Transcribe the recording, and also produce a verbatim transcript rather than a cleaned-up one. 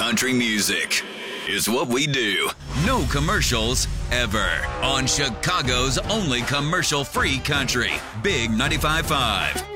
country music is what we do. No commercials ever on Chicago's only commercial-free country. Big ninety-five point five.